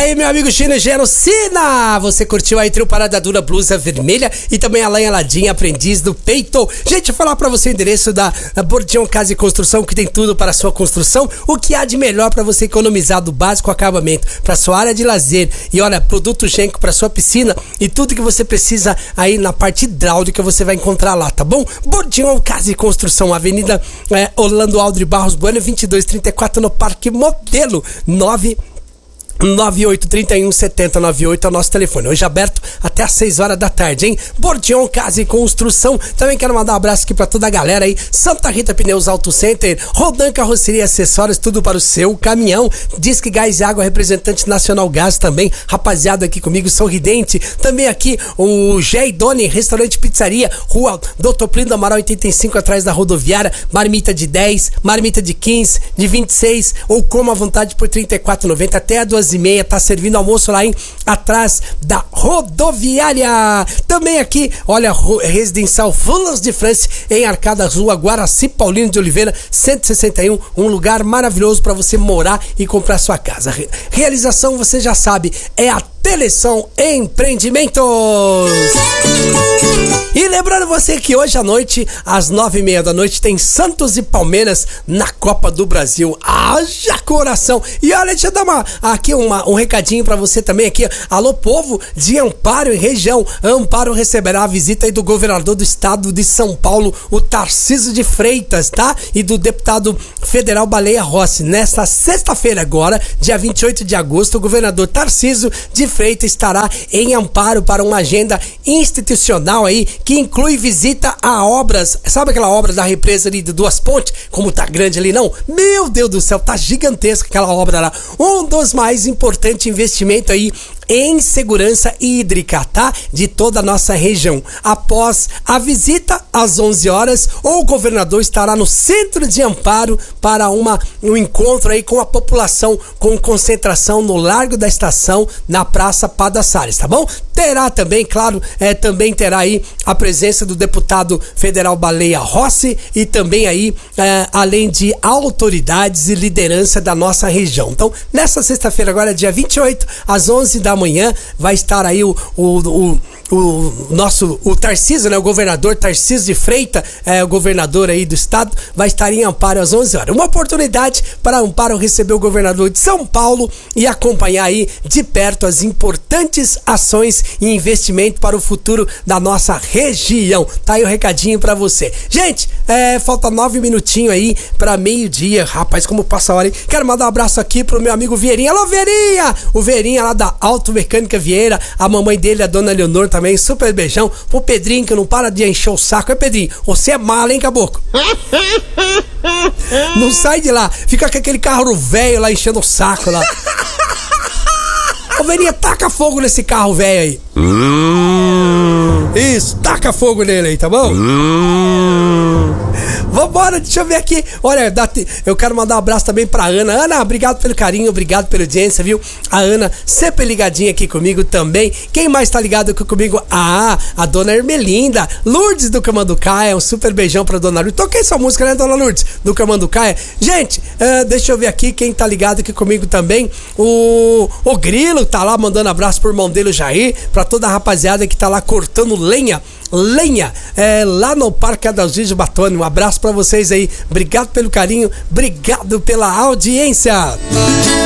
aí, meu amigo Chino Genocina, você curtiu aí Trio Parada Dura, Blusa Vermelha e também a Lanha Ladinha, Aprendiz do Peito. Gente, eu vou falar pra você o endereço da Bordião Casa e Construção, que tem tudo para a sua construção, o que há de melhor pra você economizar do básico ao acabamento, pra sua área de lazer. E olha, produto Genco pra sua piscina e tudo que você precisa aí na parte hidráulica você vai encontrar lá, tá bom? Bordião Casa e Construção, Avenida Orlando Aldri Barros Bueno, 2234, no Parque Modelo, 98317098 é o nosso telefone. Hoje aberto até às 6 horas da tarde, hein? Bordião Casa e Construção. Também quero mandar um abraço aqui pra toda a galera aí. Santa Rita Pneus Auto Center, Rodan Carroceria e Acessórios, tudo para o seu caminhão. Disque Gás e Água, representante Nacional Gás também. Rapaziada aqui comigo, sorridente. Também aqui o Gé e Doni, Restaurante Pizzaria, Rua Doutor Plínio Amaral 85, atrás da rodoviária. Marmita de 10, marmita de 15, de 26 ou coma à vontade por R$34,90 até a 2h30, tá servindo almoço lá, hein? Atrás da rodoviária. Também aqui, olha, Residencial Fulas de France, em Arcadas, Rua Guaraci Paulino de Oliveira, 161, um lugar maravilhoso para você morar e comprar sua casa. Realização, você já sabe, é a Telesom Empreendimentos. E lembrando você que hoje à noite, às 9h30 da noite, tem Santos e Palmeiras na Copa do Brasil. Haja coração! E olha, deixa eu dar um recadinho pra você também aqui. Alô, povo de Amparo e região. Amparo receberá a visita aí do governador do estado de São Paulo, o Tarcísio de Freitas, tá? E do deputado federal Baleia Rossi. Nesta sexta-feira agora, dia 28 de agosto, o governador Tarcísio de Freitas estará em Amparo para uma agenda institucional aí, que inclui visita a obras, sabe aquela obra da represa ali de Duas Pontes, como tá grande ali, não? Meu Deus do céu, tá gigantesca aquela obra lá, um dos mais importantes investimentos aí em segurança hídrica, tá? De toda a nossa região. Após a visita, às 11 horas, o governador estará no centro de Amparo para um encontro aí com a população, com concentração no Largo da Estação, na Praça Pada Salles, tá bom? Terá também, claro, também terá aí a presença do deputado federal Baleia Rossi e também aí, além de autoridades e liderança da nossa região. Então, nessa sexta-feira agora, dia 28, às 11 da manhã, vai estar aí o Tarcísio, né? O governador Tarcísio de Freitas, o governador aí do estado, vai estar em Amparo às 11 horas. Uma oportunidade para Amparo receber o governador de São Paulo e acompanhar aí de perto as importantes ações e investimento para o futuro da nossa região. Tá aí o recadinho para você. Gente, falta 9 minutinhos aí para meio-dia. Rapaz, como passa a hora, hein? Quero mandar um abraço aqui pro meu amigo Vieirinha. Alô, Vieirinha! O Vieirinha lá da Automecânica Vieira, a mamãe dele, a dona Leonor também, super beijão. Pro Pedrinho, que não para de encher o saco. Pedrinho, você é mala, hein, caboclo? Não sai de lá, fica com aquele carro velho lá enchendo o saco lá. Ô, Verinha, taca fogo nesse carro velho aí. Isso, taca fogo nele aí, tá bom? Vambora, deixa eu ver aqui. Olha, eu quero mandar um abraço também pra Ana. Ana, obrigado pelo carinho, obrigado pela audiência, viu? A Ana sempre ligadinha aqui comigo também. Quem mais tá ligado aqui comigo? A dona Ermelinda. Lourdes do Camanducaia, um super beijão pra dona Lourdes. Toquei sua música, né, dona Lourdes? Do Camanducaia. Gente, deixa eu ver aqui quem tá ligado aqui comigo também. O Grilo tá lá mandando abraço pro irmão dele, o Jair, pra toda a rapaziada que tá lá cortando lenha lá no Parque Adalgísio Batoni. Um abraço pra vocês aí, obrigado pelo carinho, obrigado pela audiência.